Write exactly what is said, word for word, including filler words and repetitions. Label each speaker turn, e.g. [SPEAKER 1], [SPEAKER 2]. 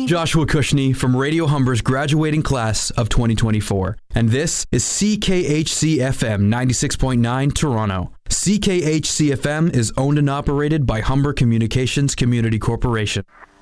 [SPEAKER 1] Cushney.
[SPEAKER 2] Joshua Cushney from Radio Humber's graduating class of twenty twenty-four. And this is C K H C F M ninety-six point nine Toronto. C K H C F M is owned and operated by Humber Communications Community Corporation.